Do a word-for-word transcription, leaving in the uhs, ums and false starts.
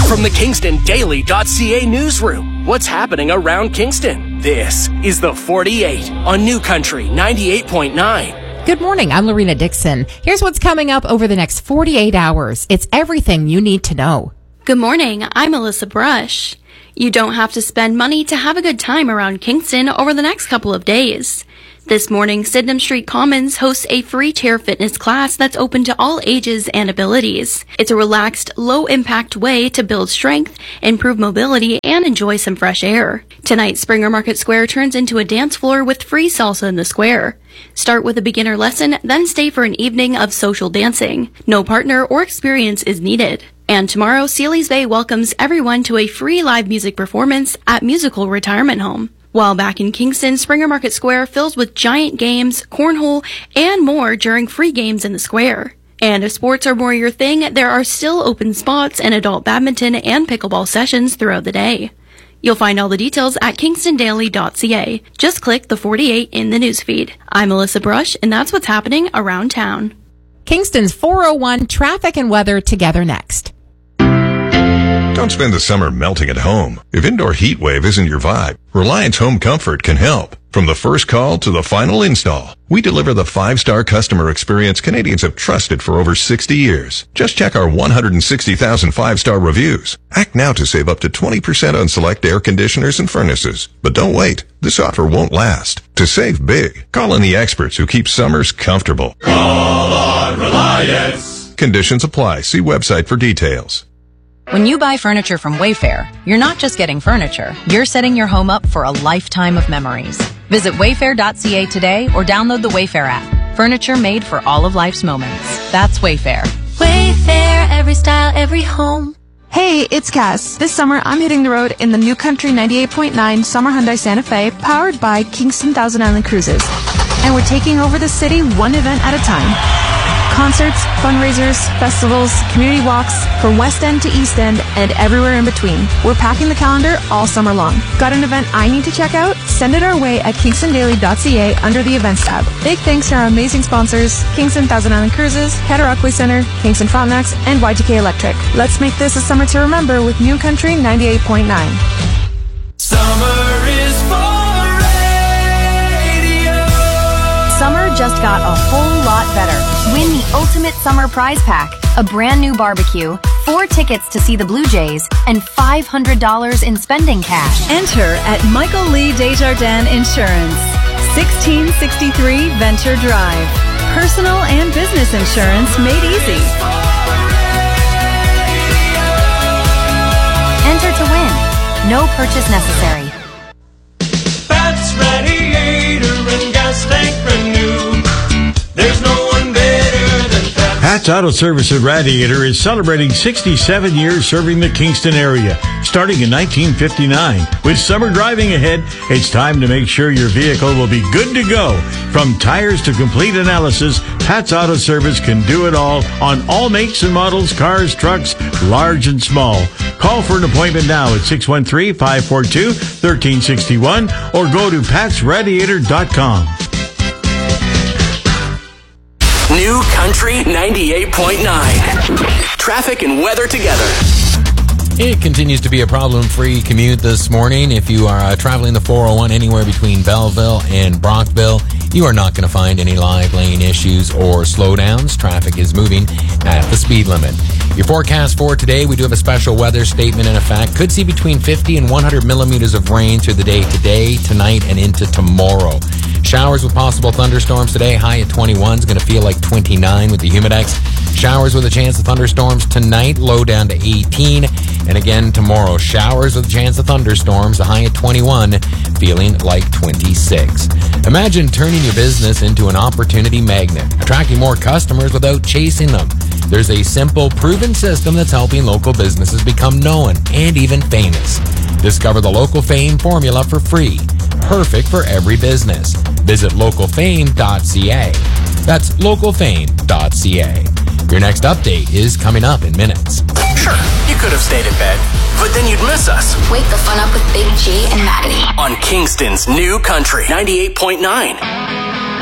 From the Kingston Daily dot C A newsroom, what's happening around Kingston? This is the forty-eight on New Country ninety-eight point nine. Good morning, I'm Lorena Dixon. Here's what's coming up over the next forty-eight hours. It's everything you need to know. Good morning, I'm Alyssa Brush. You don't have to spend money to have a good time around Kingston over the next couple of days. This morning, Sydenham Street Commons hosts a free chair fitness class that's open to all ages and abilities. It's a relaxed, low-impact way to build strength, improve mobility, and enjoy some fresh air. Tonight, Springer Market Square turns into a dance floor with free salsa in the square. Start with a beginner lesson, then stay for an evening of social dancing. No partner or experience is needed. And tomorrow, Sealy's Bay welcomes everyone to a free live music performance at Musical Retirement Home. While back in Kingston, Springer Market Square fills with giant games, cornhole, and more during free games in the square. And if sports are more your thing, there are still open spots in adult badminton and pickleball sessions throughout the day. You'll find all the details at Kingston Daily dot C A. Just click the forty-eight in the newsfeed. I'm Alyssa Brush, and that's what's happening around town. Kingston's four oh one traffic and weather together next. Don't spend the summer melting at home. If indoor heat wave isn't your vibe, Reliance Home Comfort can help. From the first call to the final install, we deliver the five-star customer experience Canadians have trusted for over sixty years. Just check our one hundred sixty thousand five-star reviews. Act now to save up to twenty percent on select air conditioners and furnaces. But don't wait. This offer won't last. To save big, call in the experts who keep summers comfortable. Call on Reliance. Conditions apply. See website for details. When you buy furniture from Wayfair, you're not just getting furniture, you're setting your home up for a lifetime of memories. Visit wayfair dot C A today or download the Wayfair app. Furniture made for all of life's moments. That's Wayfair. Wayfair, every style, every home. Hey, it's Cass. This summer, I'm hitting the road in the New Country ninety-eight point nine Summer Hyundai Santa Fe, powered by Kingston Thousand Island Cruises. And we're taking over the city one event at a time. Concerts, fundraisers, festivals, community walks, from West End to East End, and everywhere in between. We're packing the calendar all summer long. Got an event I need to check out? Send it our way at Kingston Daily dot C A under the Events tab. Big thanks to our amazing sponsors, Kingston Thousand Island Cruises, Cataraqui Center, Kingston Frontenac, and Y T K Electric. Let's make this a summer to remember with New Country ninety-eight point nine. Summer is for radio. Summer just got a whole lot better. Win the ultimate summer prize pack, a brand new barbecue, four tickets to see the Blue Jays, and five hundred dollars in spending cash. Enter at Michael Lee Desjardins Insurance, sixteen sixty-three Venture Drive. Personal and business insurance made easy. Enter to win. No purchase necessary. Pat's Radiator and Gas Tank Renew. There's no one better than Pat's. Pat's Auto Service at Radiator is celebrating sixty-seven years serving the Kingston area, starting in nineteen fifty-nine. With summer driving ahead, it's time to make sure your vehicle will be good to go. From tires to complete analysis, Pat's Auto Service can do it all on all makes and models, cars, trucks, large and small. Call for an appointment now at six one three, five four two, one three six one or go to pats radiator dot com. New Country ninety-eight point nine. Traffic and weather together. It continues to be a problem-free commute this morning. If you are uh, traveling the four oh one anywhere between Belleville and Brockville, you are not going to find any live lane issues or slowdowns. Traffic is moving at the speed limit. Your forecast for today, we do have a special weather statement in effect. Could see between fifty and one hundred millimeters of rain through the day today, tonight, and into tomorrow. Showers with possible thunderstorms today, high at twenty-one. It's going to feel like twenty-nine with the Humidex. Showers with a chance of thunderstorms tonight, low down to eighteen. And again tomorrow, showers with a chance of thunderstorms, a high at twenty-one, feeling like twenty-six. Imagine turning your business into an opportunity magnet, attracting more customers without chasing them. There's a simple, proven system that's helping local businesses become known and even famous. Discover the Local Fame formula for free. Perfect for every business. Visit local fame dot c a. That's local fame dot c a. Your next update is coming up in minutes. Sure, you could have stayed in bed, but then you'd miss us. Wake the fun up with Big G and Maddie. On Kingston's New Country ninety-eight point nine.